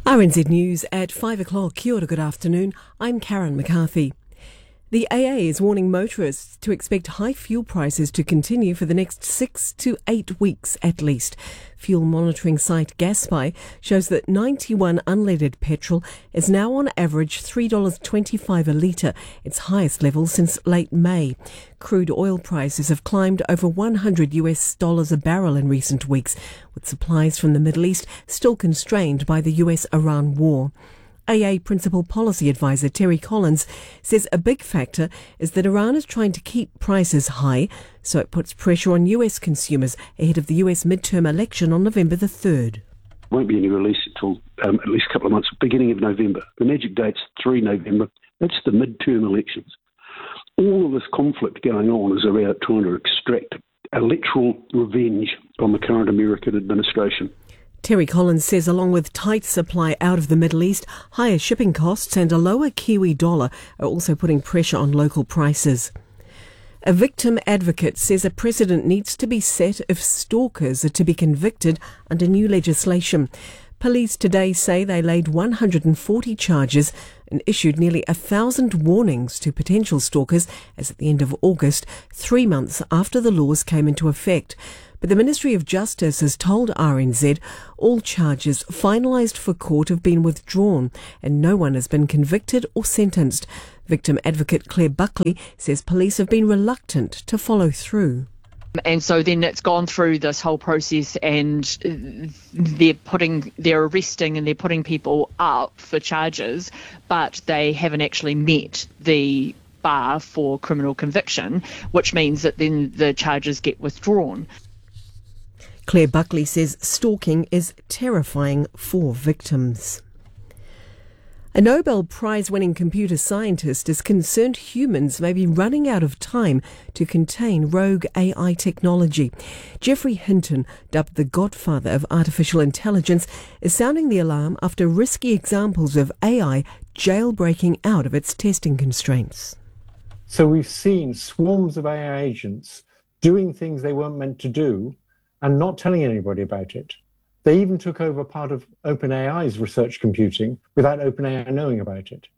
RNZ News at 5 o'clock. Kia ora, good afternoon. I'm Karen McCarthy. The AA is warning motorists to expect high fuel prices to continue for the next 6 to 8 weeks at least. Fuel monitoring site GasSpy shows that 91 unleaded petrol is now on average $3.25 a litre, its highest level since late May. Crude oil prices have climbed over $100 a barrel in recent weeks, with supplies from the Middle East still constrained by the US-Iran war. AA Principal Policy Advisor Terry Collins says a big factor is that Iran is trying to keep prices high, so it puts pressure on US consumers ahead of the US midterm election on November the 3rd. Won't be any release until at least a couple of months, beginning of November. The magic date's 3 November. That's the midterm elections. All of this conflict going on is about trying to extract electoral revenge on the current American administration. Terry Collins says along with tight supply out of the Middle East, higher shipping costs and a lower Kiwi dollar are also putting pressure on local prices. A victim advocate says a precedent needs to be set if stalkers are to be convicted under new legislation. Police today say they laid 140 charges and issued nearly 1,000 warnings to potential stalkers as at the end of August, 3 months after the laws came into effect. But the Ministry of Justice has told RNZ all charges finalised for court have been withdrawn and no one has been convicted or sentenced. Victim advocate Claire Buckley says police have been reluctant to follow through. And so then it's gone through this whole process and they're arresting and they're putting people up for charges, but they haven't actually met the bar for criminal conviction, which means that then the charges get withdrawn. Claire Buckley says stalking is terrifying for victims. A Nobel Prize-winning computer scientist is concerned humans may be running out of time to contain rogue AI technology. Geoffrey Hinton, dubbed the godfather of artificial intelligence, is sounding the alarm after risky examples of AI jailbreaking out of its testing constraints. So we've seen swarms of AI agents doing things they weren't meant to do and not telling anybody about it. They even took over part of OpenAI's research computing without OpenAI knowing about it.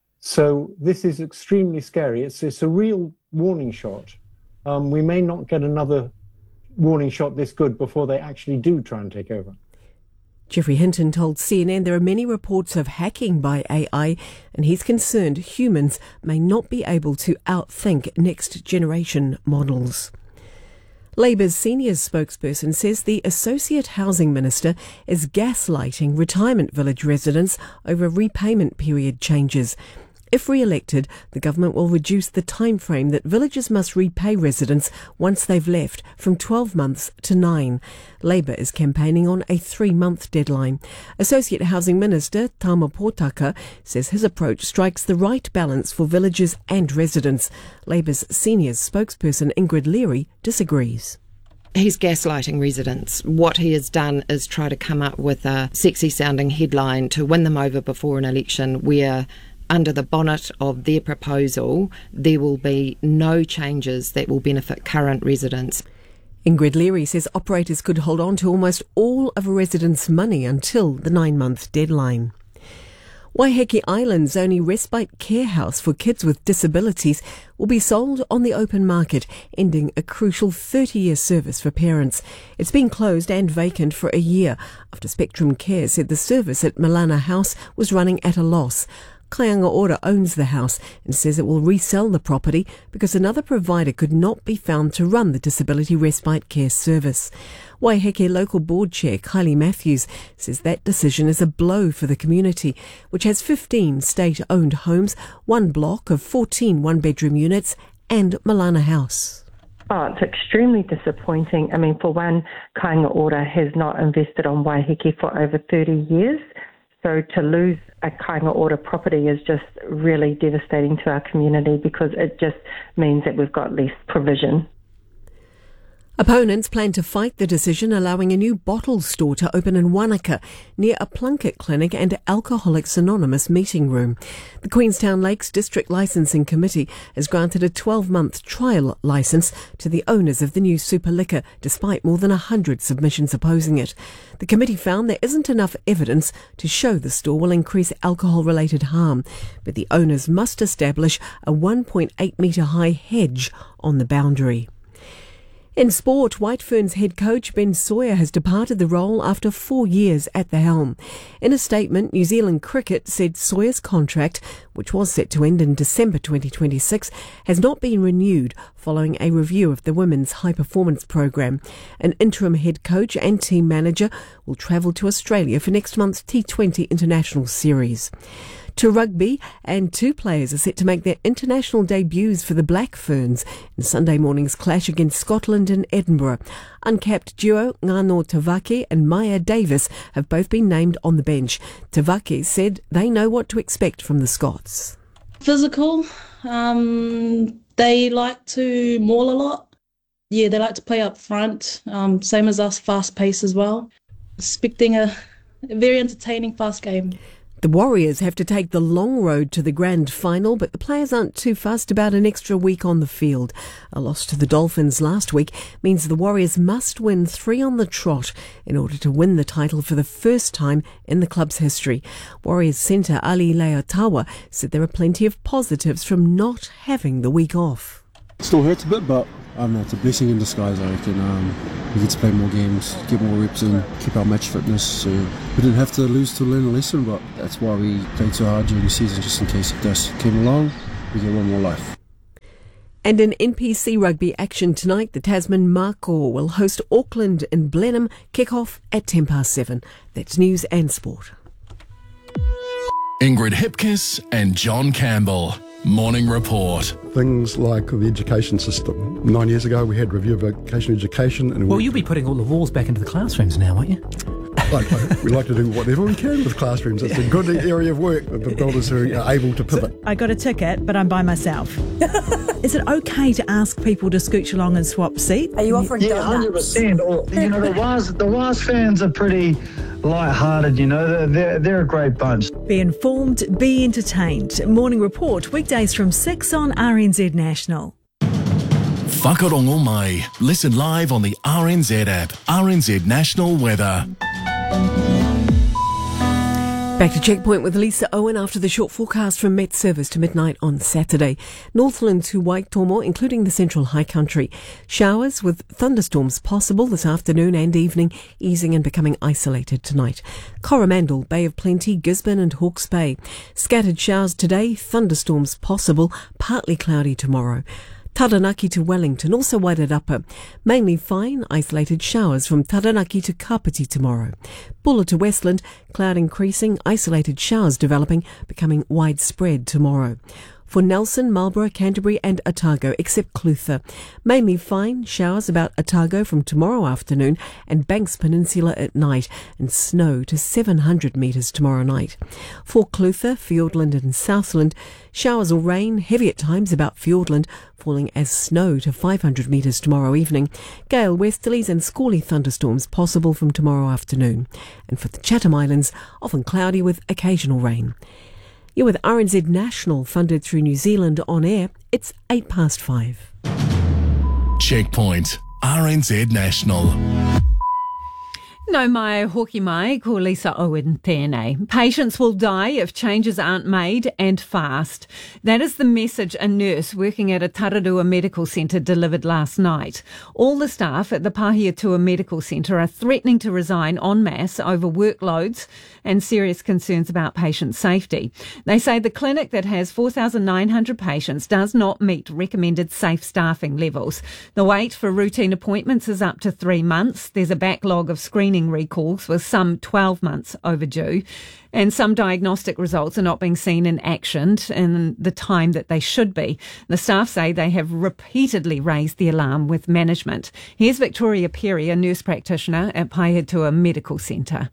So this is extremely scary. It's a real warning shot. We may not get another warning shot this good before they actually do try and take over. Geoffrey Hinton told CNN there are many reports of hacking by AI, and he's concerned humans may not be able to outthink next generation models. Labour's senior spokesperson says the Associate Housing Minister is gaslighting retirement village residents over repayment period changes. If re-elected, the government will reduce the time frame that villages must repay residents once they've left from 12 months to 9. Labour is campaigning on a 3-month deadline. Associate Housing Minister Tama Potaka says his approach strikes the right balance for villages and residents. Labour's senior spokesperson Ingrid Leary disagrees. He's gaslighting residents. What he has done is try to come up with a sexy-sounding headline to win them over before an election where under the bonnet of their proposal, there will be no changes that will benefit current residents. Ingrid Leary says operators could hold on to almost all of a resident's money until the 9-month deadline. Waiheke Island's only respite care house for kids with disabilities will be sold on the open market, ending a crucial 30-year service for parents. It's been closed and vacant for a year after Spectrum Care said the service at Malana House was running at a loss. Kaianga Ora owns the house and says it will resell the property because another provider could not be found to run the disability respite care service. Waiheke local board chair Kylie Matthews says that decision is a blow for the community, which has 15 state-owned homes, 1 block of 14 one-bedroom units and Malana House. Oh, it's extremely disappointing. I mean, for one, Kaianga Ora has not invested on Waiheke for over 30 years. So to lose a Kaianga Ora property is just really devastating to our community because it just means that we've got less provision. Opponents plan to fight the decision allowing a new bottle store to open in Wanaka near a Plunkett clinic and Alcoholics Anonymous meeting room. The Queenstown Lakes District Licensing Committee has granted a 12-month trial licence to the owners of the new super liquor, despite more than 100 submissions opposing it. The committee found there isn't enough evidence to show the store will increase alcohol-related harm, but the owners must establish a 1.8 metre high hedge on the boundary. In sport, White Ferns head coach Ben Sawyer has departed the role after 4 years at the helm. In a statement, New Zealand Cricket said Sawyer's contract, which was set to end in December 2026, has not been renewed following a review of the women's high-performance program. An interim head coach and team manager will travel to Australia for next month's T20 International Series. To rugby, and 2 players are set to make their international debuts for the Black Ferns in Sunday morning's clash against Scotland in Edinburgh. Uncapped duo Ngano Tavake and Maya Davis have both been named on the bench. Tavake said they know what to expect from the Scots. Physical, they like to maul a lot. Yeah, they like to play up front, same as us, fast pace as well. Expecting a very entertaining, fast game. The Warriors have to take the long road to the grand final, but the players aren't too fussed about an extra week on the field. A loss to the Dolphins last week means the Warriors must win 3 on the trot in order to win the title for the first time in the club's history. Warriors centre Ali Leotawa said there are plenty of positives from not having the week off. It still hurts a bit, but it's a blessing in disguise, I reckon. We get to play more games, get more reps in, keep our match fitness. So we didn't have to lose to learn a lesson, but that's why we played so hard during the season, just in case it does came along, we get one more life. And in NPC rugby action tonight, the Tasman Mako will host Auckland in Blenheim, kick-off at 7:10. That's news and sport. Ingrid Hipkiss and John Campbell. Morning Report. Things like the education system. 9 years ago we had review of vocational education. And well, you'll be putting all the walls back into the classrooms now, won't you? We like to do whatever we can with classrooms. It's a good area of work for the builders who are able to pivot. So I got a ticket, but I'm by myself. Is it okay to ask people to scooch along and swap seats? Are you offering donuts? 100%. Or, the Waz fans are pretty light-hearted, they're a great bunch. Be informed, be entertained. Morning Report, weekdays from 6 on RNZ National. Whakarongo mai. Listen live on the RNZ app. RNZ National Weather. Back to Checkpoint with Lisa Owen after the short forecast from Met Service to midnight on Saturday. Northland to Waitomo, including the central high country. Showers with thunderstorms possible this afternoon and evening, easing and becoming isolated tonight. Coromandel, Bay of Plenty, Gisborne and Hawke's Bay. Scattered showers today, thunderstorms possible, partly cloudy tomorrow. Taranaki to Wellington, also Wairarapa. Mainly fine, isolated showers from Taranaki to Kapiti tomorrow. Bulla to Westland, cloud increasing, isolated showers developing, becoming widespread tomorrow. For Nelson, Marlborough, Canterbury and Otago, except Clutha. Mainly fine, showers about Otago from tomorrow afternoon and Banks Peninsula at night, and snow to 700 metres tomorrow night. For Clutha, Fiordland and Southland, showers or rain, heavy at times about Fiordland, falling as snow to 500 metres tomorrow evening. Gale westerlies and squally thunderstorms possible from tomorrow afternoon. And for the Chatham Islands, often cloudy with occasional rain. You're with RNZ National, funded through New Zealand On Air. It's 5:08. Checkpoint. RNZ National. No mai hoki mai, ko Lisa Owen tēnei. Patients will die if changes aren't made and fast. That is the message a nurse working at a Tararua Medical Centre delivered last night. All the staff at the Pahiatua Medical Centre are threatening to resign en masse over workloads and serious concerns about patient safety. They say the clinic that has 4,900 patients does not meet recommended safe staffing levels. The wait for routine appointments is up to 3 months. There's a backlog of screening recalls with some 12 months overdue, and some diagnostic results are not being seen in action in the time that they should be. The staff say they have repeatedly raised the alarm with management. Here's Victoria Perry, a nurse practitioner at Pahiatua Medical Centre.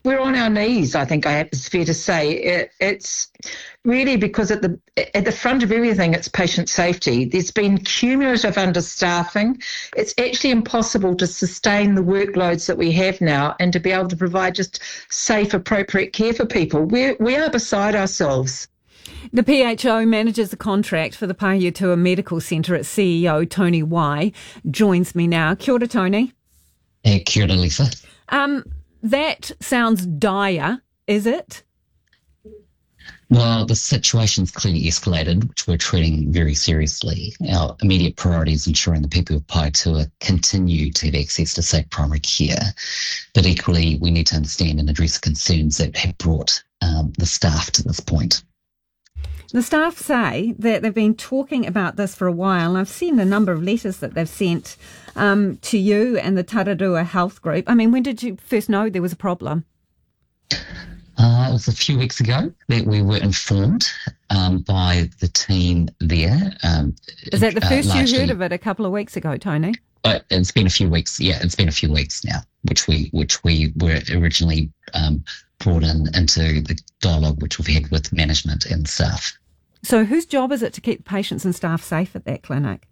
we're on our knees, I think it's fair to say. It's really because at the front of everything, it's patient safety. There's been cumulative understaffing. It's actually impossible to sustain the workloads that we have now and to be able to provide just safe, appropriate care for people. We are beside ourselves. The PHO manages the contract for the Pahiatua Medical Centre. Its CEO, Tony Wai, joins me now. Kia ora, Tony. Kia ora, Lisa. That sounds dire, is it? Well, the situation's clearly escalated, which we're treating very seriously. Our immediate priority is ensuring the people of Pahiatua continue to have access to safe primary care. But equally, we need to understand and address the concerns that have brought the staff to this point. The staff say that they've been talking about this for a while, and I've seen a number of letters that they've sent to you and the Tararua Health Group. I mean, when did you first know there was a problem? It was a few weeks ago that we were informed by the team there. Is that the first you heard of it a couple of weeks ago, Tony? It's been a few weeks. Yeah, it's been a few weeks now, which we were originally brought into the dialogue which we've had with management and staff. So whose job is it to keep patients and staff safe at that clinic?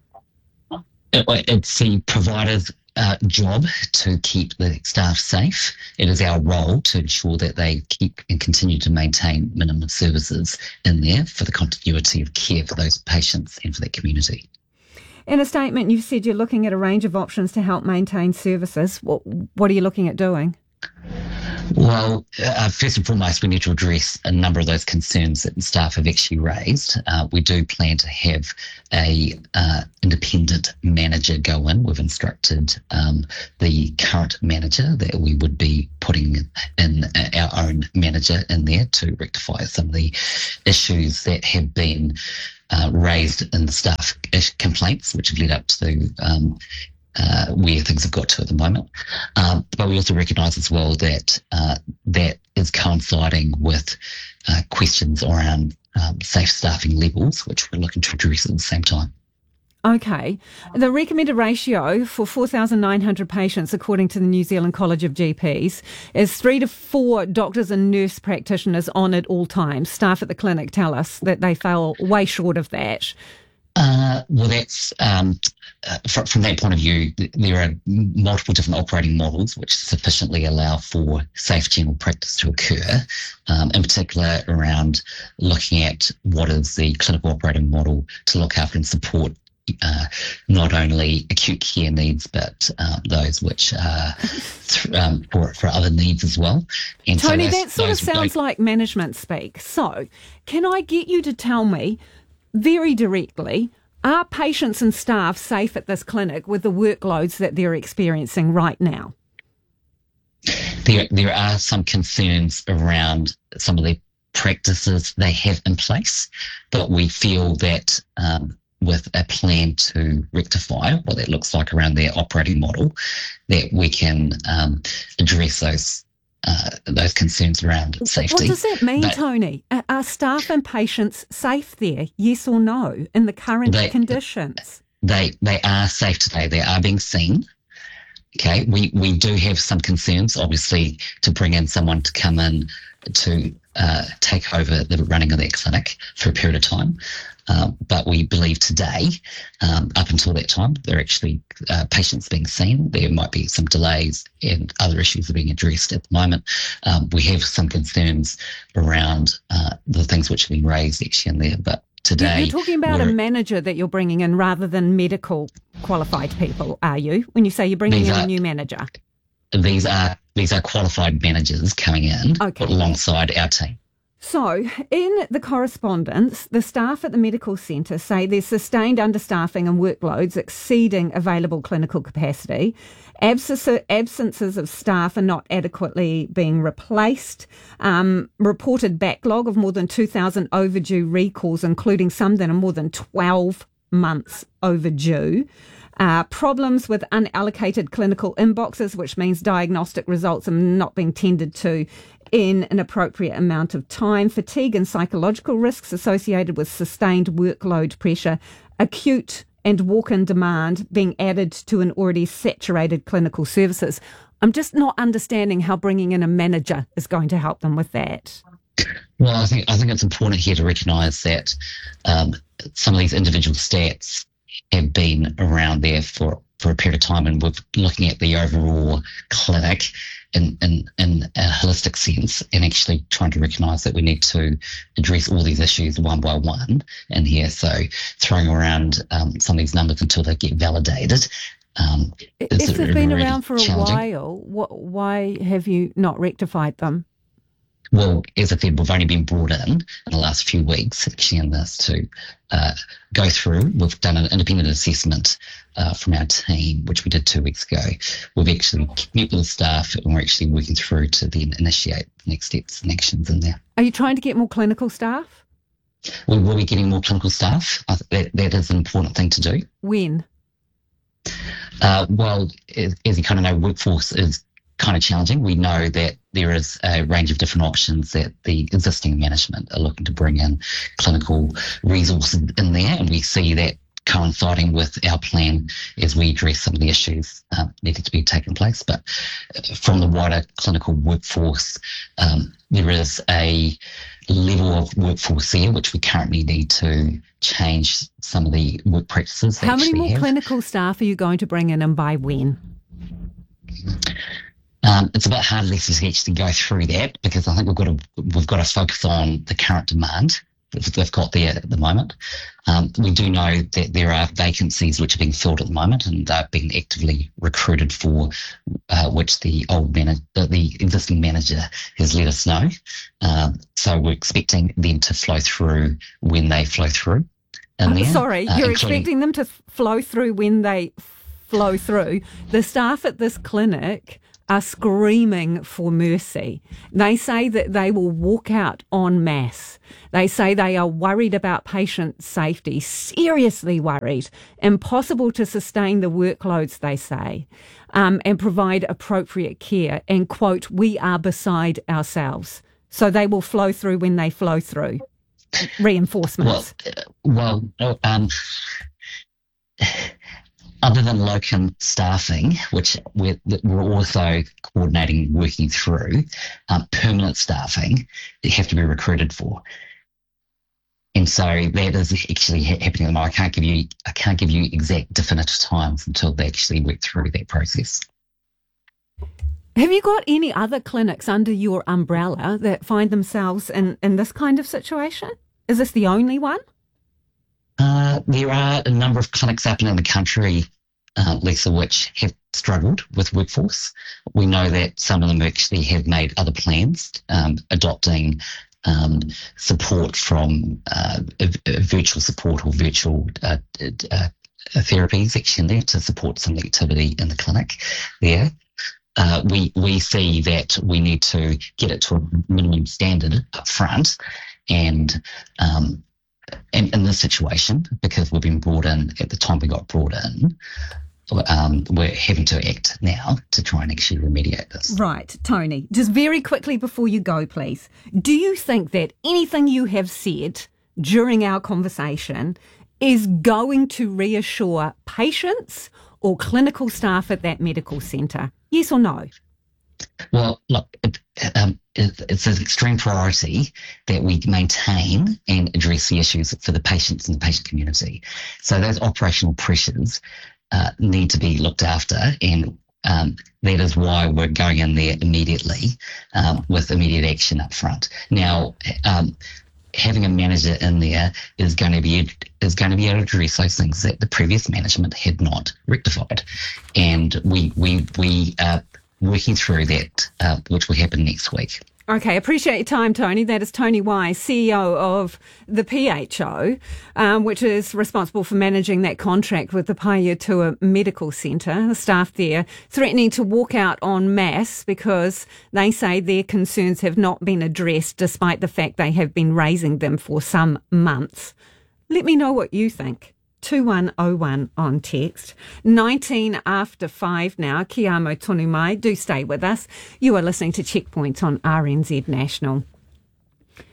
It's the provider's job to keep the staff safe. It is our role to ensure that they keep and continue to maintain minimum services in there for the continuity of care for those patients and for that community. In a statement, you've said you're looking at a range of options to help maintain services. What are you looking at doing? Well, first and foremost, we need to address a number of those concerns that the staff have actually raised. We do plan to have a independent manager go in. We've instructed the current manager that we would be putting in our own manager in there to rectify some of the issues that have been raised in the staff complaints, which have led up to where things have got to at the moment. But we also recognise as well that that is coinciding with questions around safe staffing levels, which we're looking to address at the same time. Okay. The recommended ratio for 4,900 patients, according to the New Zealand College of GPs, is 3 to 4 doctors and nurse practitioners on at all times. Staff at the clinic tell us that they fell way short of that. Well, that's from that point of view, there are multiple different operating models which sufficiently allow for safe general practice to occur, in particular around looking at what is the clinical operating model to look after and support not only acute care needs, but those which are for other needs as well. And Tony, that sort of sounds like management speak. So can I get you to tell me very directly, are patients and staff safe at this clinic with the workloads that they're experiencing right now? There are some concerns around some of the practices they have in place, but we feel that with a plan to rectify what that looks like around their operating model, that we can address those concerns around safety. What does that mean, Tony? Are staff and patients safe there, yes or no, in the current conditions? They are safe today. They are being seen. Okay, we do have some concerns, obviously, to bring in someone to come in to take over the running of that clinic for a period of time. But we believe today, up until that time, there are actually patients being seen. There might be some delays and other issues are being addressed at the moment. We have some concerns around the things which have been raised actually in there. But today, you're talking about a manager that you're bringing in rather than medical qualified people, are you? When you say you're bringing in a new manager, these are qualified managers coming in alongside our team. So, in the correspondence, the staff at the medical centre say there's sustained understaffing and workloads exceeding available clinical capacity. Absences of staff are not adequately being replaced. Reported backlog of more than 2,000 overdue recalls, including some that are more than 12 months overdue. Problems with unallocated clinical inboxes, which means diagnostic results are not being tended to in an appropriate amount of time, fatigue and psychological risks associated with sustained workload pressure, acute and walk-in demand being added to an already saturated clinical services. I'm just not understanding how bringing in a manager is going to help them with that. Well, I think it's important here to recognise that some of these individual stats have been around there for a period of time, and we're looking at the overall clinic in a holistic sense, and actually trying to recognise that we need to address all these issues one by one in here. So throwing around some of these numbers until they get validated. If they've been around for a challenging. while, why have you not rectified them? Well, as I said, we've only been brought in the last few weeks, actually, in this to go through. We've done an independent assessment from our team, which we did 2 weeks ago. We've actually met with the staff, and we're actually working through to then initiate the next steps and actions in there. Are you trying to get more clinical staff? We will be getting more clinical staff. That is an important thing to do. When? Well, as you kind of know, workforce is kind of challenging. We know that there is a range of different options that the existing management are looking to bring in clinical resources in there, and we see that coinciding with our plan as we address some of the issues needed to be taking place. But from the wider clinical workforce, there is a level of workforce there which we currently need to change some of the work practices. How many more clinical staff are you going to bring in, and by when? It's a bit hard to actually go through that, because I think we've got to focus on the current demand that they've got there at the moment. We do know that there are vacancies which are being filled at the moment, and they're being actively recruited for, which the existing manager has let us know. So we're expecting them to flow through when they flow through. Sorry, you're expecting them to flow through when they flow through. The staff at this clinic are screaming for mercy. They say that they will walk out en masse. They say they are worried about patient safety, seriously worried, impossible to sustain the workloads, they say, and provide appropriate care. And, quote, we are beside ourselves. So they will flow through when they flow through. Reinforcements. Other than locum staffing, which we're also coordinating, working through, permanent staffing, they have to be recruited for. And so that is actually happening at the moment. I can't give you exact definitive times until they actually work through that process. Have you got any other clinics under your umbrella that find themselves in this kind of situation? Is this the only one? There are a number of clinics up and in the country, Lisa, which have struggled with workforce. We know that some of them actually have made other plans, adopting support from virtual support or virtual therapies actually in there to support some of the activity in the clinic there. We see that we need to get it to a minimum standard up front, and in this situation, because we've been brought in at the time we got brought in, we're having to act now to try and actually remediate this. Right, Tony, just very quickly before you go, please. Do you think that anything you have said during our conversation is going to reassure patients or clinical staff at that medical centre? Yes or no? Well, look, it's an extreme priority that we maintain and address the issues for the patients and the patient community. So those operational pressures need to be looked after, and that is why we're going in there immediately with immediate action up front. Now, having a manager in there is going to be able to address those things that the previous management had not rectified, and we are working through that, which will happen next week. Okay, appreciate your time, Tony. That is Tony Wise, CEO of the PHO, which is responsible for managing that contract with the Paeatua Medical Centre. The staff there threatening to walk out en masse because they say their concerns have not been addressed despite the fact they have been raising them for some months. Let me know what you think. 2101 on text. 19 after 5 now. Ki amo tonu mai. Do stay with us. You are listening to Checkpoint on RNZ National.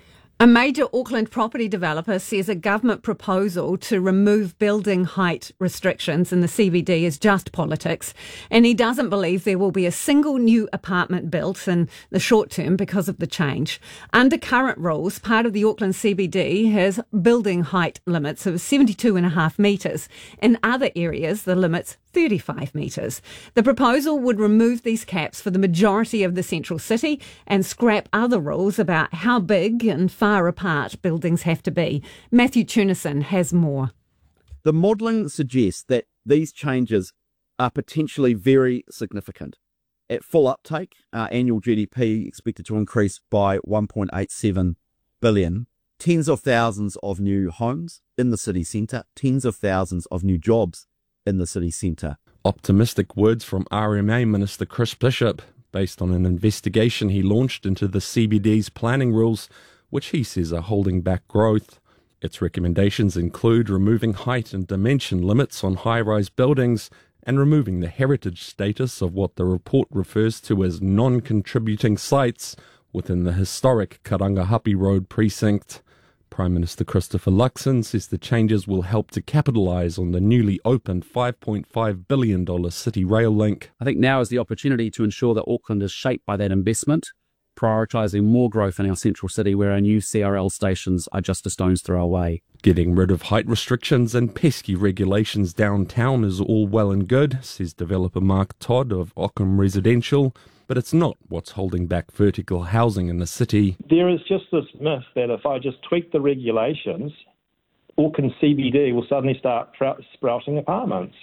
A major Auckland property developer says a government proposal to remove building height restrictions in the CBD is just politics, and he doesn't believe there will be a single new apartment built in the short term because of the change. Under current rules, part of the Auckland CBD has building height limits of 72.5 metres. In other areas, the limit's 35 metres. The proposal would remove these caps for the majority of the central city and scrap other rules about how big and far apart buildings have to be. Matthew Tunison has more. The modelling suggests that these changes are potentially very significant. At full uptake, our annual GDP expected to increase by 1.87 billion, tens of thousands of new homes in the city centre, tens of thousands of new jobs in the city centre. Optimistic words from RMA Minister Chris Bishop, based on an investigation he launched into the CBD's planning rules, which he says are holding back growth. Its recommendations include removing height and dimension limits on high-rise buildings and removing the heritage status of what the report refers to as non-contributing sites within the historic Karangahape Road precinct. Prime Minister Christopher Luxon says the changes will help to capitalise on the newly opened $5.5 billion city rail link. I think now is the opportunity to ensure that Auckland is shaped by that investment, prioritising more growth in our central city where our new CRL stations are just a stone's throw away. Getting rid of height restrictions and pesky regulations downtown is all well and good, says developer Mark Todd of Ockham Residential, but it's not what's holding back vertical housing in the city. There is just this myth that if I just tweak the regulations, Auckland CBD will suddenly start sprouting apartments.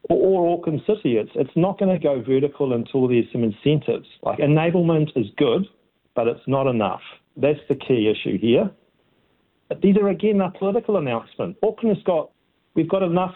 Or Auckland City, it's not going to go vertical until there's some incentives. Like enablement is good, but it's not enough. That's the key issue here. But these are, again, a political announcement. Auckland we've got enough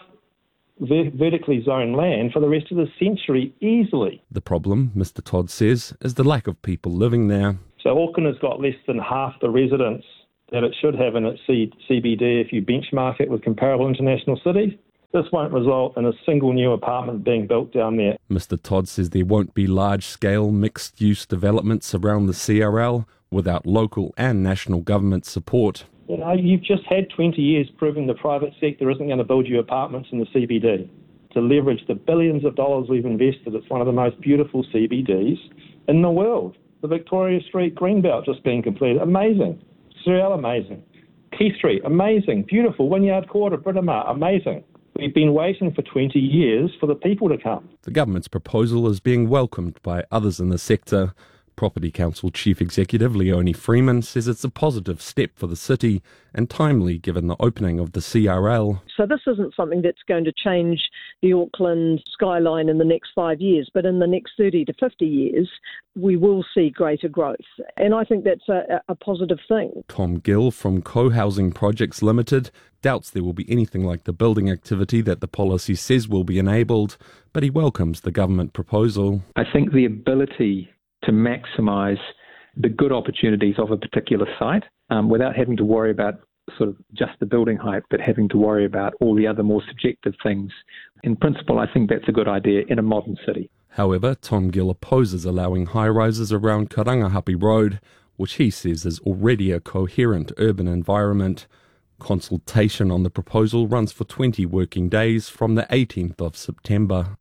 vertically zoned land for the rest of the century easily. The problem, Mr Todd says, is the lack of people living there. So Auckland has got less than half the residents that it should have in its CBD if you benchmark it with comparable international cities. This won't result in a single new apartment being built down there. Mr Todd says there won't be large-scale mixed-use developments around the CRL without local and national government support. You know, you've just had 20 years proving the private sector isn't going to build you apartments in the CBD. To leverage the billions of dollars we've invested, it's one of the most beautiful CBDs in the world. The Victoria Street Greenbelt just being completed, amazing. Surreal, amazing. Keith Street, amazing. Beautiful. Wynyard Quarter, Britomart, amazing. We've been waiting for 20 years for the people to come. The government's proposal is being welcomed by others in the sector. Property Council Chief Executive Leonie Freeman says it's a positive step for the city and timely given the opening of the CRL. So this isn't something that's going to change the Auckland skyline in the next 5 years, but in the next 30 to 50 years, we will see greater growth. And I think that's a positive thing. Tom Gill from Co-Housing Projects Limited doubts there will be anything like the building activity that the policy says will be enabled, but he welcomes the government proposal. I think the ability to maximise the good opportunities of a particular site without having to worry about sort of just the building height, but having to worry about all the other more subjective things. In principle, I think that's a good idea in a modern city. However, Tom Gill opposes allowing high-rises around Karangahape Road, which he says is already a coherent urban environment. Consultation on the proposal runs for 20 working days from the 18th of September.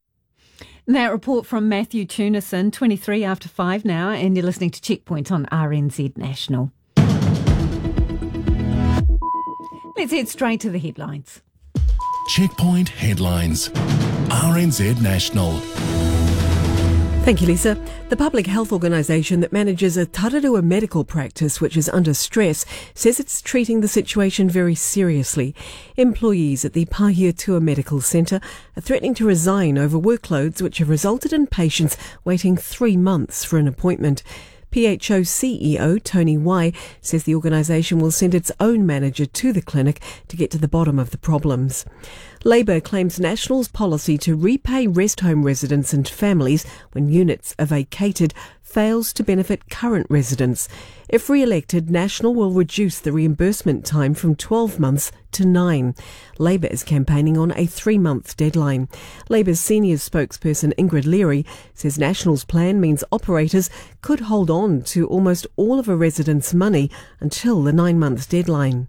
That report from Matthew Tunison, 23 after 5 now, and you're listening to Checkpoint on RNZ National. Let's head straight to the headlines. Checkpoint headlines. RNZ National. Thank you, Lisa. The public health organisation that manages a Tararua medical practice which is under stress says it's treating the situation very seriously. Employees at the Pahiatua Medical Centre are threatening to resign over workloads which have resulted in patients waiting 3 months for an appointment. PHO CEO Tony Wai says the organisation will send its own manager to the clinic to get to the bottom of the problems. Labour claims National's policy to repay rest home residents and families when units are vacated fails to benefit current residents. If re-elected, National will reduce the reimbursement time from 12 months to 9. Labour is campaigning on a 3-month deadline. Labour's senior spokesperson Ingrid Leary says National's plan means operators could hold on to almost all of a resident's money until the 9-month deadline.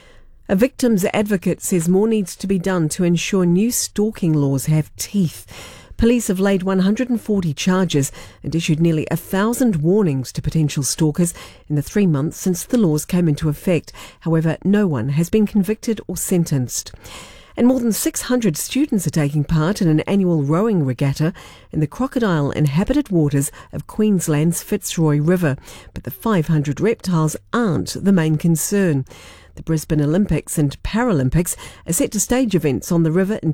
A victim's advocate says more needs to be done to ensure new stalking laws have teeth. Police have laid 140 charges and issued nearly 1,000 warnings to potential stalkers in the 3 months since the laws came into effect. However, no one has been convicted or sentenced. And more than 600 students are taking part in an annual rowing regatta in the crocodile-inhabited waters of Queensland's Fitzroy River. But the 500 reptiles aren't the main concern. The Brisbane Olympics and Paralympics are set to stage events on the river in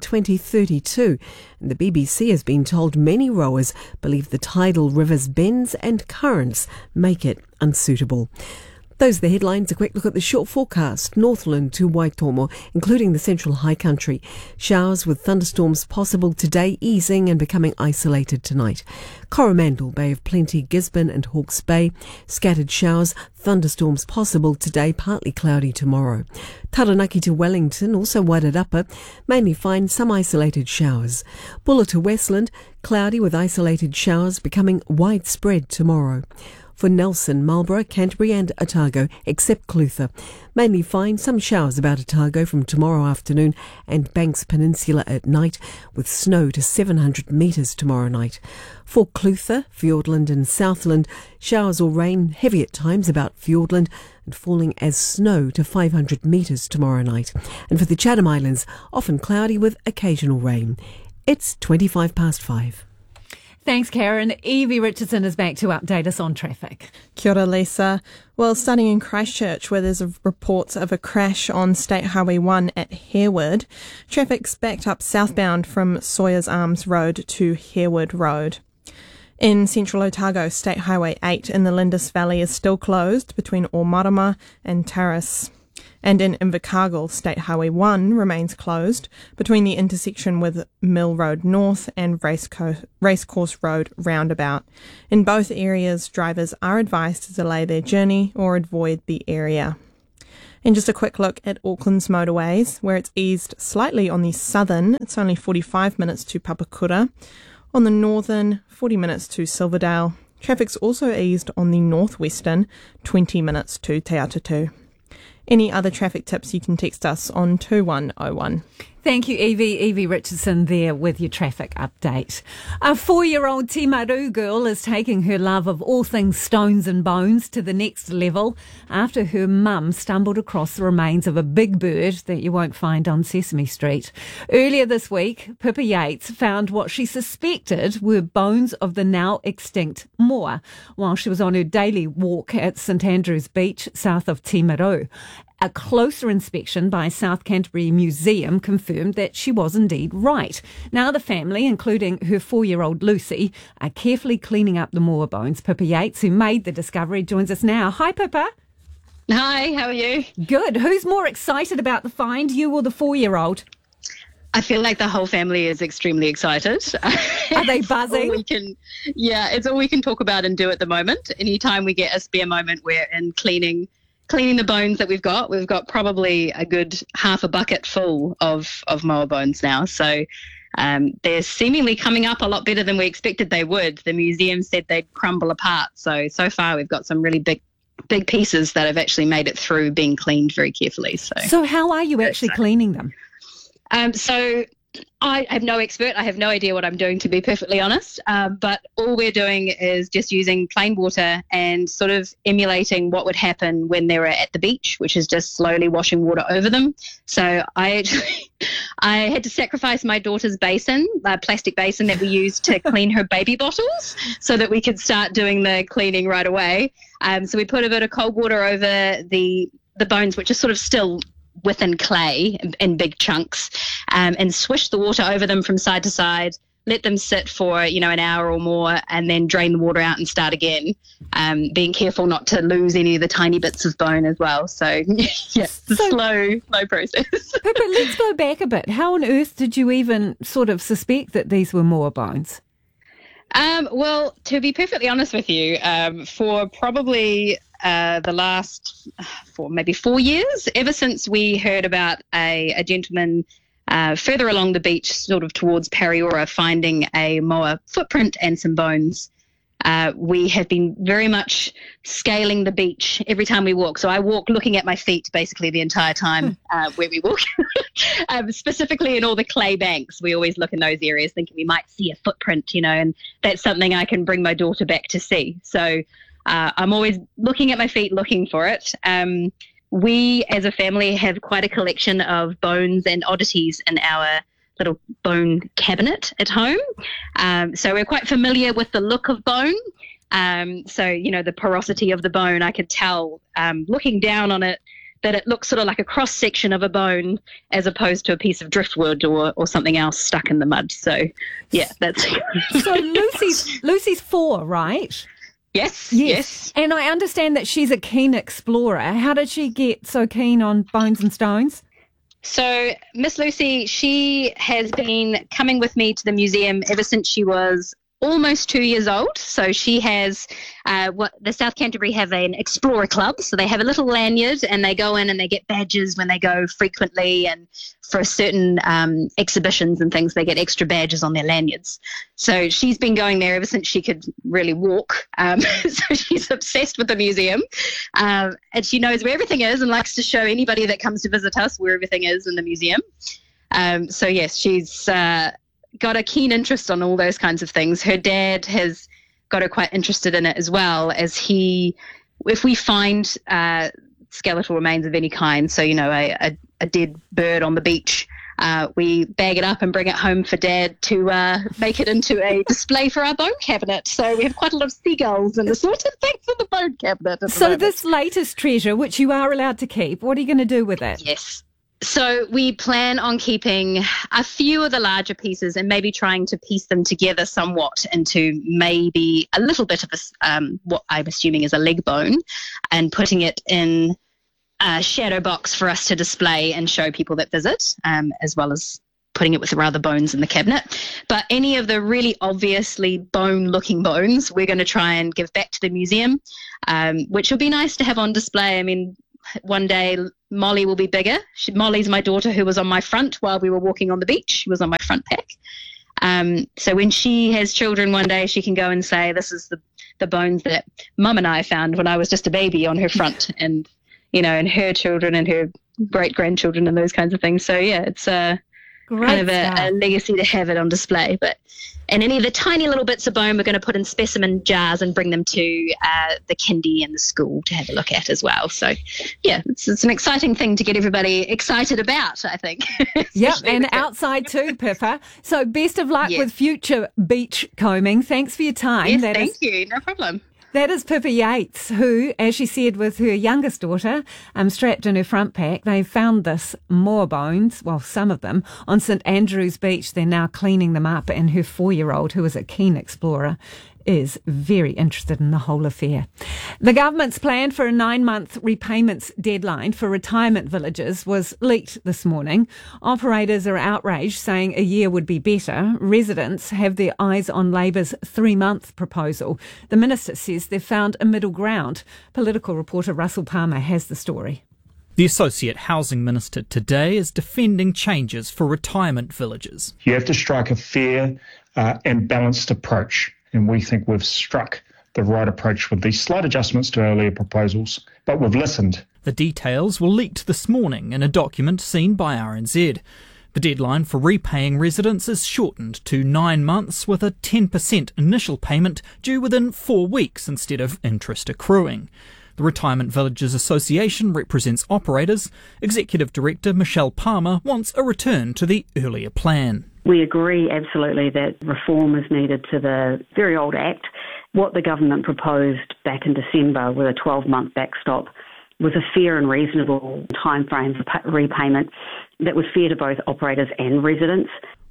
2032, and the BBC has been told many rowers believe the tidal river's bends and currents make it unsuitable. Those are the headlines. A quick look at the short forecast. Northland to Waitomo, including the central high country. Showers with thunderstorms possible today, easing and becoming isolated tonight. Coromandel, Bay of Plenty, Gisborne and Hawke's Bay. Scattered showers, thunderstorms possible today, partly cloudy tomorrow. Taranaki to Wellington, also Wairarapa, mainly fine, some isolated showers. Bulla to Westland, cloudy with isolated showers, becoming widespread tomorrow. For Nelson, Marlborough, Canterbury and Otago, except Clutha. Mainly fine, some showers about Otago from tomorrow afternoon and Banks Peninsula at night, with snow to 700 metres tomorrow night. For Clutha, Fiordland and Southland, showers or rain, heavy at times about Fiordland and falling as snow to 500 metres tomorrow night. And for the Chatham Islands, often cloudy with occasional rain. It's 5:25. Thanks, Karen. Evie Richardson is back to update us on traffic. Kia ora, Lisa. Well, starting in Christchurch, where there's reports of a crash on State Highway 1 at Harewood, traffic's backed up southbound from Sawyers Arms Road to Harewood Road. In central Otago, State Highway 8 in the Lindis Valley is still closed between Omarama and Taras. And in Invercargill, State Highway 1 remains closed between the intersection with Mill Road North and Racecourse Road roundabout. In both areas, drivers are advised to delay their journey or avoid the area. And just a quick look at Auckland's motorways, where it's eased slightly on the southern. It's only 45 minutes to Papakura. On the northern, 40 minutes to Silverdale. Traffic's also eased on the northwestern, 20 minutes to Te Atatu. Any other traffic tips, you can text us on 2101. Thank you, Evie. Evie Richardson there with your traffic update. A 4-year-old Timaru girl is taking her love of all things stones and bones to the next level after her mum stumbled across the remains of a big bird that you won't find on Sesame Street. Earlier this week, Pippa Yates found what she suspected were bones of the now extinct moa while she was on her daily walk at St Andrews Beach, south of Timaru. A closer inspection by South Canterbury Museum confirmed that she was indeed right. Now the family, including her 4-year-old Lucy, are carefully cleaning up the moa bones. Pippa Yates, who made the discovery, joins us now. Hi, Pippa. Hi, how are you? Good. Who's more excited about the find, you or the 4-year-old? I feel like the whole family is extremely excited. Are they buzzing? It's all we can talk about and do at the moment. Anytime we get a spare moment, we're in cleaning the bones that we've got. We've got probably a good half a bucket full of moa bones now. So they're seemingly coming up a lot better than we expected they would. The museum said they'd crumble apart. So far we've got some really big pieces that have actually made it through being cleaned very carefully. So how are you actually cleaning them? So I am no expert. I have no idea what I'm doing, to be perfectly honest. But all we're doing is just using plain water and sort of emulating what would happen when they were at the beach, which is just slowly washing water over them. So I had to sacrifice my daughter's basin, a plastic basin that we used to clean her baby bottles, so that we could start doing the cleaning right away. So we put a bit of cold water over the bones, which are sort of still within clay in big chunks, and swish the water over them from side to side, let them sit for, an hour or more, and then drain the water out and start again. Being careful not to lose any of the tiny bits of bone as well. So, yeah, it's a slow process. Pippa, let's go back a bit. How on earth did you even sort of suspect that these were moa bones? Well, to be perfectly honest with you, for probably the last maybe 4 years, ever since we heard about a gentleman further along the beach, sort of towards Pariora, finding a moa footprint and some bones, we have been very much scaling the beach every time we walk. So I walk looking at my feet basically the entire time where we walk. Specifically in all the clay banks, we always look in those areas thinking we might see a footprint, and that's something I can bring my daughter back to see. So I'm always looking at my feet looking for it. We as a family have quite a collection of bones and oddities in our little bone cabinet at home. So we're quite familiar with the look of bone. So, the porosity of the bone, I could tell looking down on it that it looks sort of like a cross-section of a bone as opposed to a piece of driftwood or something else stuck in the mud. So, yeah, that's... So Lucy's 4, right? Yes. And I understand that she's a keen explorer. How did she get so keen on bones and stones? So Miss Lucy, she has been coming with me to the museum ever since she was almost 2 years old. So she has the South Canterbury have an explorer club. So they have a little lanyard and they go in and they get badges when they go frequently, and for certain exhibitions and things, they get extra badges on their lanyards. So she's been going there ever since she could really walk. So she's obsessed with the museum, and she knows where everything is and likes to show anybody that comes to visit us where everything is in the museum. So yes, she's got a keen interest on all those kinds of things. Her dad has got her quite interested in it as well, as if we find skeletal remains of any kind, so a dead bird on the beach, we bag it up and bring it home for Dad to make it into a display for our bone cabinet. So we have quite a lot of seagulls and the sort of things in the bone cabinet. So this latest treasure, which you are allowed to keep, what are you going to do with it? Yes. So we plan on keeping a few of the larger pieces and maybe trying to piece them together somewhat into maybe a little bit of what I'm assuming is a leg bone, and putting it in a shadow box for us to display and show people that visit, as well as putting it with the other bones in the cabinet. But any of the really obviously bone-looking bones, we're going to try and give back to the museum, which will be nice to have on display. I mean, one day Molly will be bigger. Molly's my daughter who was on my front while we were walking on the beach. She was on my front pack. So when she has children one day, she can go and say, this is the bones that Mum and I found when I was just a baby on her front, and, and her children and her great-grandchildren and those kinds of things. So, yeah, it's kind of a legacy to have it on display. And any of the tiny little bits of bone we're going to put in specimen jars and bring them to the kindy and the school to have a look at as well. So, yeah, it's an exciting thing to get everybody excited about, I think. Yep, and outside too, Pippa. So best of luck with future beach combing. Thanks for your time. Yes, thank you. No problem. That is Pippa Yates, who, as she said, with her youngest daughter strapped in her front pack, they found this moa bones, well, some of them, on St Andrew's Beach. They're now cleaning them up, and her 4-year-old, who is a keen explorer, is very interested in the whole affair. The government's plan for a 9-month repayments deadline for retirement villages was leaked this morning. Operators are outraged, saying a year would be better. Residents have their eyes on Labour's 3-month proposal. The minister says they've found a middle ground. Political reporter Russell Palmer has the story. The Associate Housing Minister today is defending changes for retirement villages. You have to strike a fair and balanced approach. And we think we've struck the right approach with these slight adjustments to earlier proposals, but we've listened. The details were leaked this morning in a document seen by RNZ. The deadline for repaying residents is shortened to 9 months, with a 10% initial payment due within 4 weeks instead of interest accruing. The Retirement Villages Association represents operators. Executive Director Michelle Palmer wants a return to the earlier plan. We agree absolutely that reform is needed to the very old Act. What the government proposed back in December with a 12-month backstop was a fair and reasonable timeframe for repayment that was fair to both operators and residents.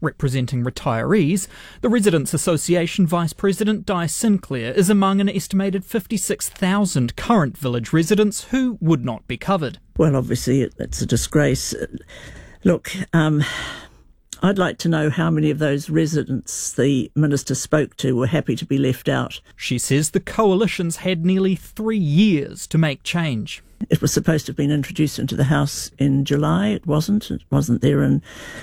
Representing retirees, the Residents Association Vice President Di Sinclair is among an estimated 56,000 current village residents who would not be covered. Well, obviously, it's a disgrace. Look, I'd like to know how many of those residents the Minister spoke to were happy to be left out. She says the coalition's had nearly 3 years to make change. It was supposed to have been introduced into the House in July. It wasn't. It wasn't there in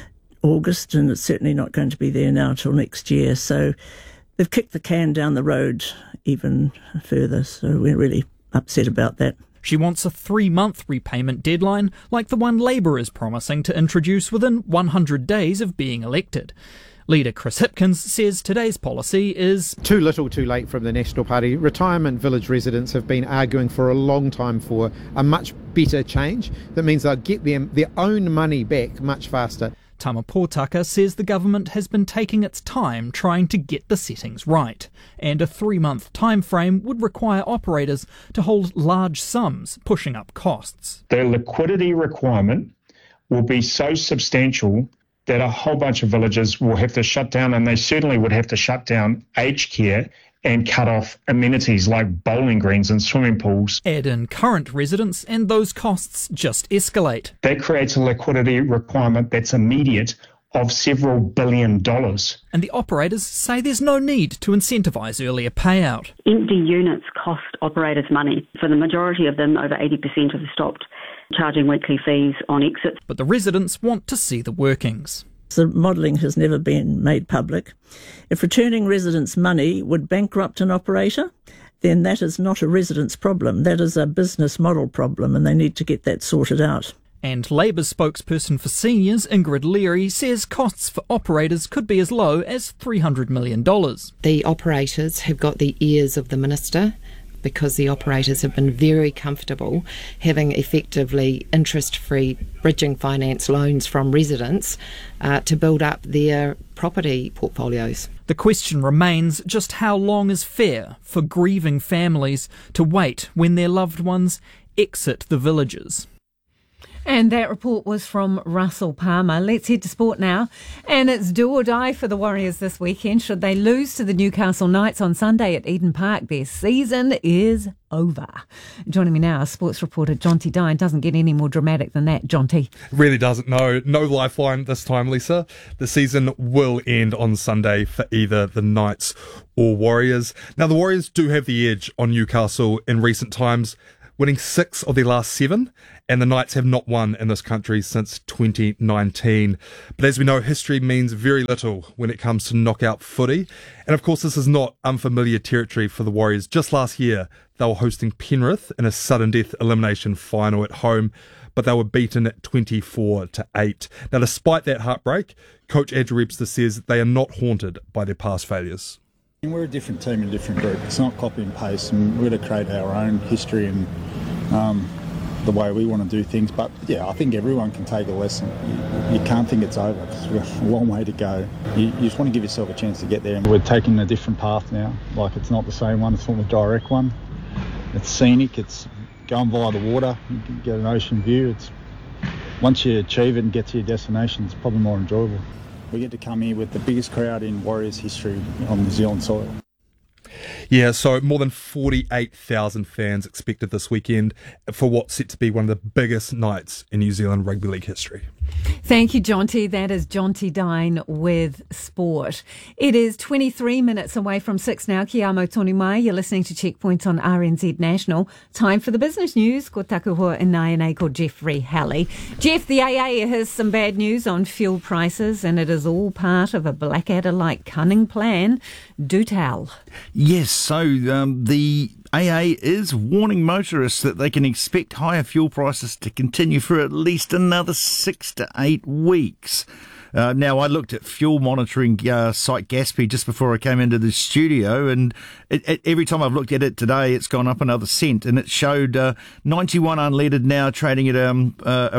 August, and it's certainly not going to be there now till next year. So they've kicked the can down the road even further. So we're really upset about that. She wants a 3-month repayment deadline like the one Labour is promising to introduce within 100 days of being elected. Leader Chris Hipkins says today's policy is too little too late from the National Party. Retirement village residents have been arguing for a long time for a much better change that means they'll get their own money back much faster. Tama Pōtaka says the government has been taking its time trying to get the settings right, and a 3-month time frame would require operators to hold large sums, pushing up costs. The liquidity requirement will be so substantial that a whole bunch of villages will have to shut down, and they certainly would have to shut down aged care and cut off amenities like bowling greens and swimming pools. Add in current residents and those costs just escalate. That creates a liquidity requirement that's immediate of several $1 billion. And the operators say there's no need to incentivise earlier payout. Empty units cost operators money. For the majority of them, over 80% have stopped charging weekly fees on exits. But the residents want to see the workings. The modelling has never been made public. If returning residents' money would bankrupt an operator, then that is not a residents' problem. That is a business model problem, and they need to get that sorted out. And Labour's spokesperson for seniors, Ingrid Leary, says costs for operators could be as low as $300 million. The operators have got the ears of the minister, because the operators have been very comfortable having effectively interest-free bridging finance loans from residents to build up their property portfolios. The question remains just how long is fair for grieving families to wait when their loved ones exit the villages. And that report was from Russell Palmer. Let's head to sport now. And it's do or die for the Warriors this weekend. Should they lose to the Newcastle Knights on Sunday at Eden Park, their season is over. Joining me now, sports reporter Jonty Dine. Doesn't get any more dramatic than that, Jonty. Really doesn't. No lifeline this time, Lisa. The season will end on Sunday for either the Knights or Warriors. Now, the Warriors do have the edge on Newcastle in recent times, winning 6 of their last 7, and the Knights have not won in this country since 2019. But as we know, history means very little when it comes to knockout footy. And of course, this is not unfamiliar territory for the Warriors. Just last year, they were hosting Penrith in a sudden death elimination final at home, but they were beaten at 24-8. Now, despite that heartbreak, Coach Andrew Webster says they are not haunted by their past failures. We're a different team and a different group. It's not copy and paste, and we're going to create our own history and the way we want to do things. But yeah, I think everyone can take a lesson. You can't think it's over because we've got a long way to go. You just want to give yourself a chance to get there. And we're taking a different path now. Like, it's not the same one, it's not the direct one. It's scenic, it's going via the water, you can get an ocean view. It's once you achieve it and get to your destination, it's probably more enjoyable. We get to come here with the biggest crowd in Warriors history on New Zealand soil. Yeah, so more than 48,000 fans expected this weekend for what's set to be one of the biggest nights in New Zealand Rugby League history. Thank you, Jonty. That is Jonty Dine with sport. It is 23 minutes away from 6 now. Kia amo tonu mai. You're listening to Checkpoints on RNZ National. Time for the business news. Ko taku hoa inai ko Jeffrey Halley. Jeff, the AA has some bad news on fuel prices, and it is all part of a Blackadder-like cunning plan. Do tell. Yes, so the AA is warning motorists that they can expect higher fuel prices to continue for at least another 6 to 8 weeks. Now, I looked at fuel monitoring site Gaspy just before I came into the studio, and every time I've looked at it today, it's gone up another cent, and it showed 91 unleaded now trading at around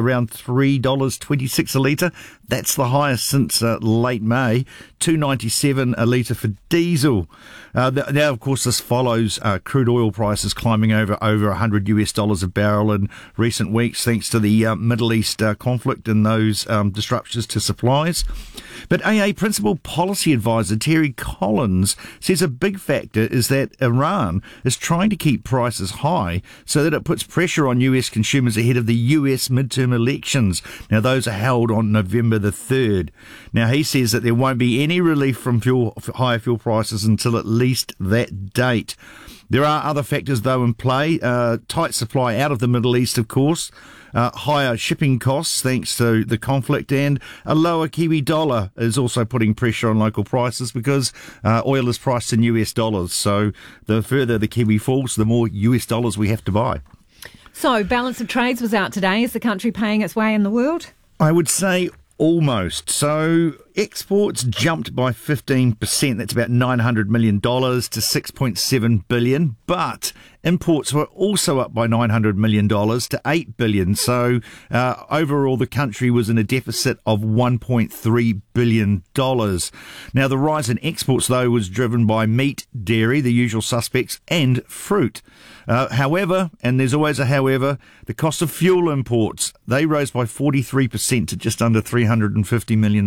$3.26 a litre. That's the highest since late May. $2.97 a litre for diesel. Now, of course, this follows crude oil prices climbing over $100 a barrel in recent weeks, thanks to the Middle East conflict and those disruptions to supply. rise. But AA Principal Policy Advisor Terry Collins says a big factor is that Iran is trying to keep prices high so that it puts pressure on US consumers ahead of the US midterm elections. Now, those are held on November the 3rd. Now, he says that there won't be any relief from higher fuel prices until at least that date. There are other factors, though, in play. Tight supply out of the Middle East, of course. Higher shipping costs thanks to the conflict, and a lower Kiwi dollar is also putting pressure on local prices because oil is priced in US dollars. So the further the Kiwi falls, the more US dollars we have to buy. So balance of trades was out today. Is the country paying its way in the world? I would say almost. So exports jumped by 15%. That's about $900 million to $6.7 billion. But imports were also up by $900 million to $8 billion. So overall, the country was in a deficit of $1.3 billion. Now, the rise in exports, though, was driven by meat, dairy, the usual suspects, and fruit. However, and there's always a however, the cost of fuel imports, they rose by 43% to just under $350 million.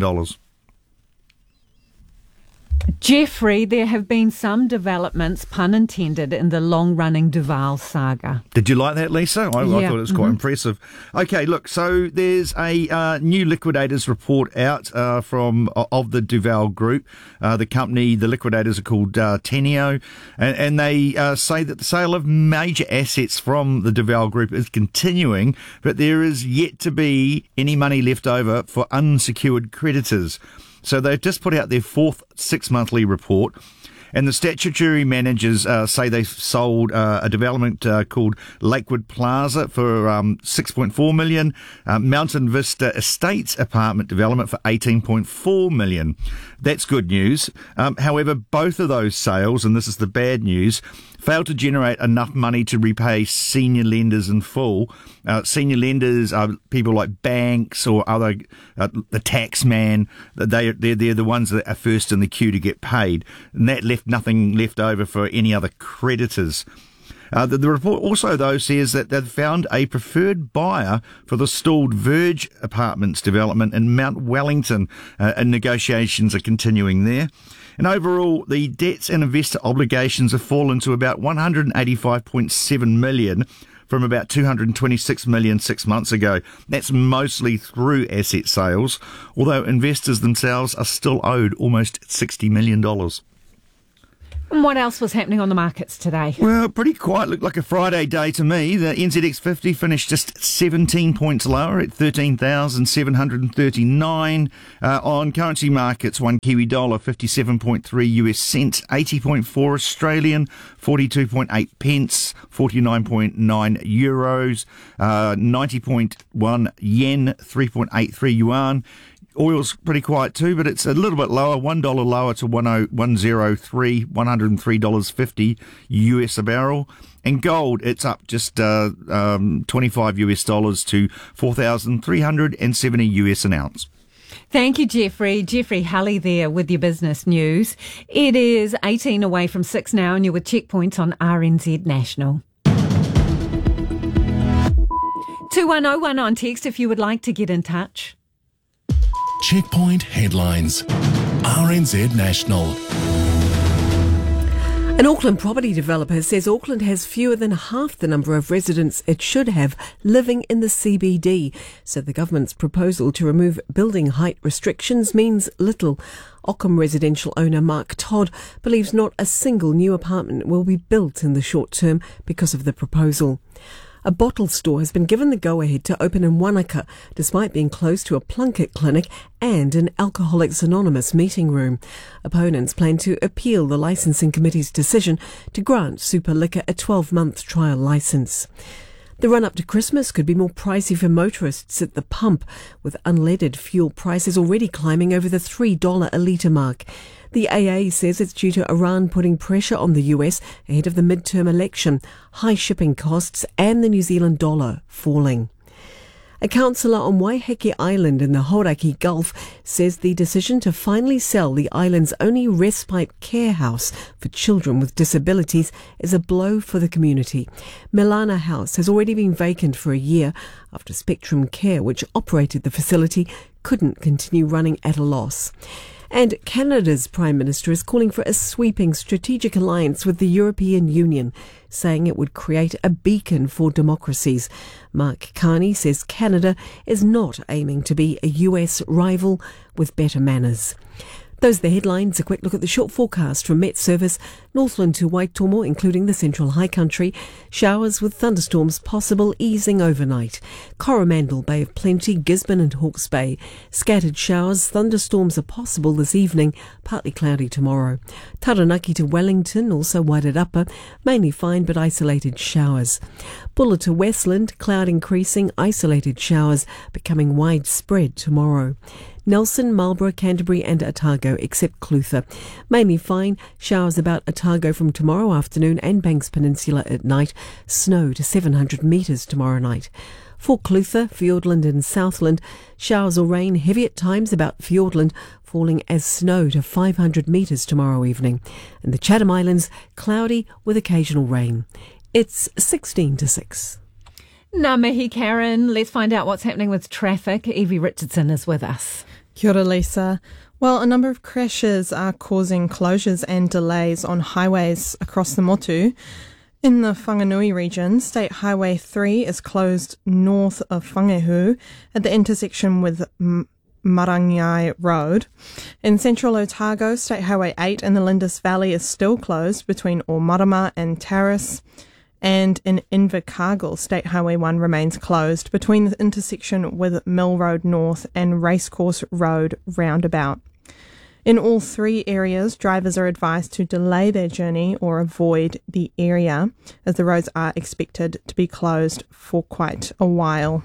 Jeffrey, there have been some developments, pun intended, in the long-running Duval saga. Did you like that, Lisa? I thought it was quite impressive. Okay, look, so there's a new liquidators report out of the Duval Group. The company, the liquidators are called Teneo, and they say that the sale of major assets from the Duval Group is continuing, but there is yet to be any money left over for unsecured creditors. So they've just put out their fourth 6-monthly report, and the statutory managers say they've sold a development called Lakewood Plaza for $6.4 million, Mountain Vista Estates apartment development for $18.4 million. That's good news. However, both of those sales, and this is the bad news, failed to generate enough money to repay senior lenders in full. Senior lenders are people like banks or other, the tax man. They're the ones that are first in the queue to get paid. And that left nothing left over for any other creditors. The report also, though, says that they've found a preferred buyer for the stalled Verge Apartments development in Mount Wellington, and negotiations are continuing there. And overall, the debts and investor obligations have fallen to about $185.7 million from about $226 million 6 months ago. That's mostly through asset sales, although investors themselves are still owed almost $60 million. And what else was happening on the markets today? Well, pretty quiet. Looked like a Friday day to me. The NZX 50 finished just 17 points lower at 13,739. On currency markets, one Kiwi dollar, 57.3 US cents, 80.4 Australian, 42.8 pence, 49.9 euros, 90.1 yen, 3.83 yuan. Oil's pretty quiet too, but it's a little bit lower, $1 lower to $103.50 US a barrel. And gold, it's up just $25 US to $4,370 US an ounce. Thank you, Jeffrey. Jeffrey Hulley there with your business news. It is 18 away from 6 now, and you're with Checkpoints on RNZ National. 21011 on text if you would like to get in touch. Checkpoint headlines. RNZ National. An Auckland property developer says Auckland has fewer than half the number of residents it should have living in the CBD. So the government's proposal to remove building height restrictions means little. Ockham residential owner Mark Todd believes not a single new apartment will be built in the short term because of the proposal. A bottle store has been given the go-ahead to open in Wanaka, despite being close to a Plunket clinic and an Alcoholics Anonymous meeting room. Opponents plan to appeal the licensing committee's decision to grant Super Liquor a 12-month trial licence. The run-up to Christmas could be more pricey for motorists at the pump, with unleaded fuel prices already climbing over the $3 a litre mark. The AA says it's due to Iran putting pressure on the US ahead of the midterm election, high shipping costs and the New Zealand dollar falling. A councillor on Waiheke Island in the Hauraki Gulf says the decision to finally sell the island's only respite care house for children with disabilities is a blow for the community. Milana House has already been vacant for a year after Spectrum Care, which operated the facility, couldn't continue running at a loss. And Canada's Prime Minister is calling for a sweeping strategic alliance with the European Union, saying it would create a beacon for democracies. Mark Carney says Canada is not aiming to be a US rival with better manners. Those are the headlines. A quick look at the short forecast from Met Service. Northland to Waitomo, including the Central High Country. Showers with thunderstorms possible, easing overnight. Coromandel, Bay of Plenty, Gisborne and Hawke's Bay. Scattered showers, thunderstorms are possible this evening, partly cloudy tomorrow. Taranaki to Wellington, also Wairarapa, mainly fine but isolated showers. Bulla to Westland, cloud increasing, isolated showers becoming widespread tomorrow. Nelson, Marlborough, Canterbury and Otago, except Clutha. Mainly fine, showers about Otago from tomorrow afternoon and Banks Peninsula at night. Snow to 700 metres tomorrow night. For Clutha, Fiordland and Southland, showers or rain heavy at times about Fiordland, falling as snow to 500 metres tomorrow evening. And the Chatham Islands, cloudy with occasional rain. It's 16 to 6. Ngā mihi, Karen. Let's find out what's happening with traffic. Evie Richardson is with us. Kia ora, Lisa. Well, a number of crashes are causing closures and delays on highways across the Motu. In the Whanganui region, State Highway 3 is closed north of Whangehu at the intersection with Marangai Road. In central Otago, State Highway 8 in the Lindis Valley is still closed between Omarama and Terrace. And in Invercargill, State Highway 1 remains closed between the intersection with Mill Road North and Racecourse Road roundabout. In all three areas, drivers are advised to delay their journey or avoid the area, as the roads are expected to be closed for quite a while.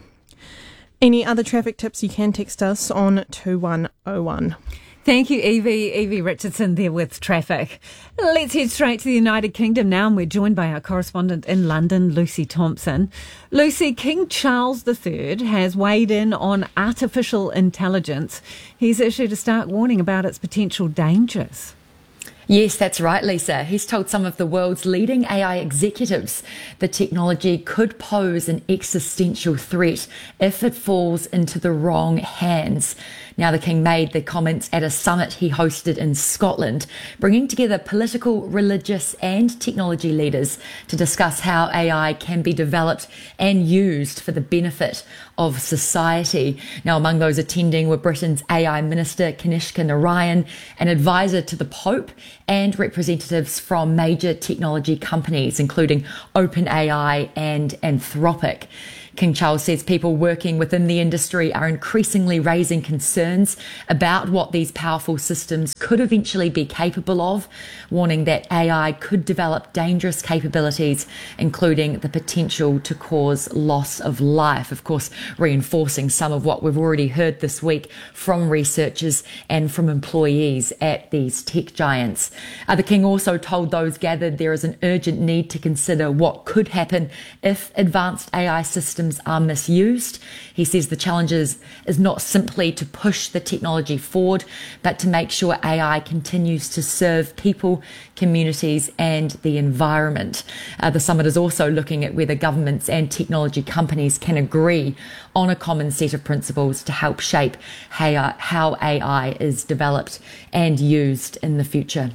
Any other traffic tips, you can text us on 2101. Thank you, Evie. Evie Richardson there with traffic. Let's head straight to the United Kingdom now, and we're joined by our correspondent in London, Lucy Thompson. Lucy, King Charles III has weighed in on artificial intelligence. He's issued a stark warning about its potential dangers. Yes, that's right, Lisa. He's told some of the world's leading AI executives the technology could pose an existential threat if it falls into the wrong hands. Now, the King made the comments at a summit he hosted in Scotland, bringing together political, religious and technology leaders to discuss how AI can be developed and used for the benefit of society. Now, among those attending were Britain's AI Minister Kanishka Narayan, an advisor to the Pope, and representatives from major technology companies, including OpenAI and Anthropic. King Charles says people working within the industry are increasingly raising concerns about what these powerful systems could eventually be capable of, warning that AI could develop dangerous capabilities, including the potential to cause loss of life. Of course, reinforcing some of what we've already heard this week from researchers and from employees at these tech giants. The King also told those gathered there is an urgent need to consider what could happen if advanced AI systems are misused. He says the challenge is not simply to push the technology forward, but to make sure AI continues to serve people, communities and the environment. The summit is also looking at whether governments and technology companies can agree on a common set of principles to help shape how AI is developed and used in the future.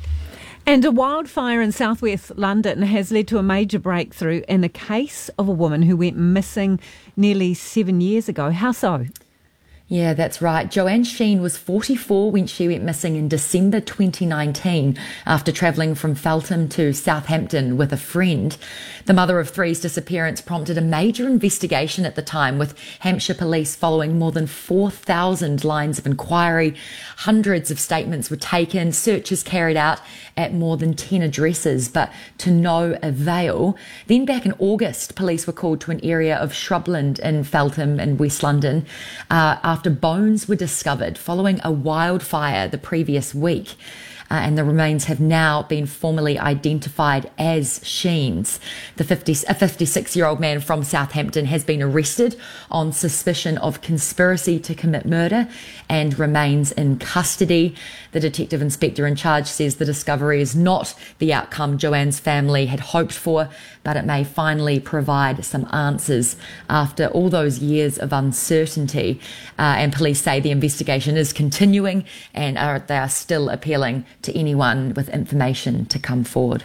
And a wildfire in southwest London has led to a major breakthrough in a case of a woman who went missing nearly 7 years ago. How so? Yeah, that's right. Joanne Sheen was 44 when she went missing in December 2019 after travelling from Feltham to Southampton with a friend. The mother of three's disappearance prompted a major investigation at the time, with Hampshire police following more than 4,000 lines of inquiry. Hundreds of statements were taken, searches carried out at more than 10 addresses, but to no avail. Then back in August, police were called to an area of shrubland in Feltham in West London after bones were discovered following a wildfire the previous week. and the remains have now been formally identified as Sheen's. A 56-year-old man from Southampton has been arrested on suspicion of conspiracy to commit murder and remains in custody. The detective inspector in charge says the discovery is not the outcome Joanne's family had hoped for, but it may finally provide some answers after all those years of uncertainty. And police say the investigation is continuing and they are still appealing to anyone with information to come forward.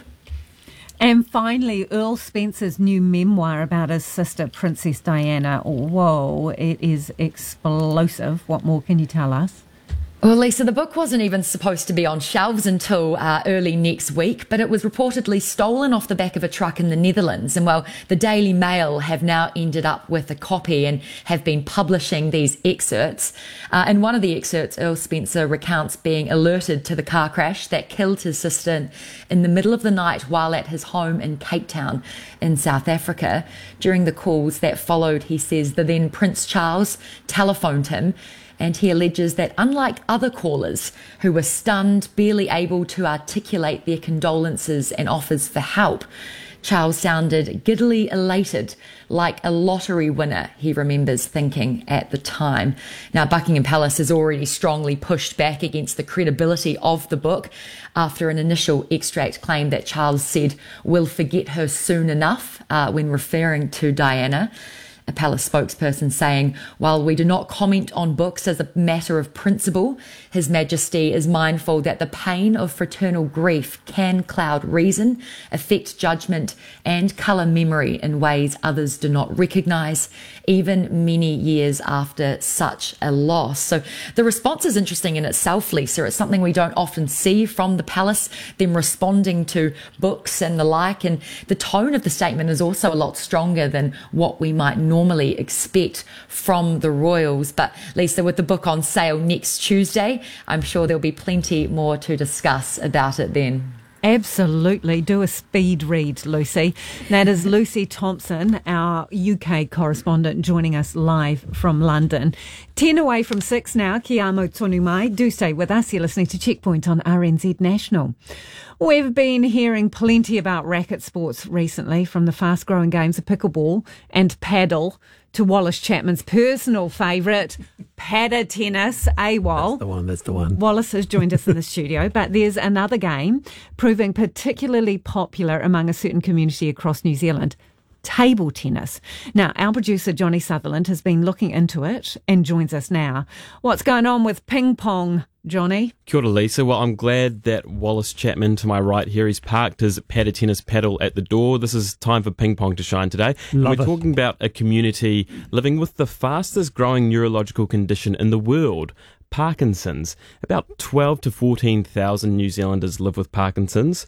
And finally, Earl Spencer's new memoir about his sister, Princess Diana. Whoa, it is explosive. What more can you tell us? Well, Lisa, the book wasn't even supposed to be on shelves until early next week, but it was reportedly stolen off the back of a truck in the Netherlands. And, well, the Daily Mail have now ended up with a copy and have been publishing these excerpts. In one of the excerpts, Earl Spencer recounts being alerted to the car crash that killed his sister in the middle of the night while at his home in Cape Town in South Africa. During the calls that followed, he says the then Prince Charles telephoned him, and he alleges that unlike other callers who were stunned, barely able to articulate their condolences and offers for help, Charles sounded giddily elated, like a lottery winner, he remembers thinking at the time. Now, Buckingham Palace has already strongly pushed back against the credibility of the book after an initial extract claimed that Charles said, "We'll forget her soon enough," when referring to Diana. A palace spokesperson saying, while we do not comment on books as a matter of principle, His Majesty is mindful that the pain of fraternal grief can cloud reason, affect judgment, and colour memory in ways others do not recognise, even many years after such a loss. So the response is interesting in itself, Lisa. It's something we don't often see from the palace, them responding to books and the like, and the tone of the statement is also a lot stronger than what we might normally expect from the royals. But Lisa, with the book on sale next Tuesday, I'm sure there'll be plenty more to discuss about it then. Absolutely. Do a speed read, Lucy. That is Lucy Thompson, our UK correspondent, joining us live from London. 10 away from 6 now. Ki amo tonu mai. Do stay with us. You're listening to Checkpoint on RNZ National. We've been hearing plenty about racket sports recently, from the fast-growing games of pickleball and paddle to Wallace Chapman's personal favourite, paddle tennis, AWOL. That's the one. Wallace has joined us in the studio, but there's another game proving particularly popular among a certain community across New Zealand, table tennis. Now, our producer, Johnny Sutherland, has been looking into it and joins us now. What's going on with ping pong, Johnny? Kia ora, Lisa. Well, I'm glad that Wallace Chapman to my right here, he's parked his paddle tennis paddle at the door. This is time for ping pong to shine today. We're talking about a community living with the fastest growing neurological condition in the world, Parkinson's. About 12 to 14,000 New Zealanders live with Parkinson's,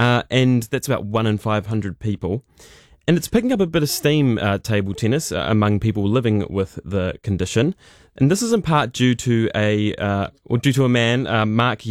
and that's about 1 in 500 people. And it's picking up a bit of steam, table tennis, among people living with the condition. And this is in part due to a man, Mark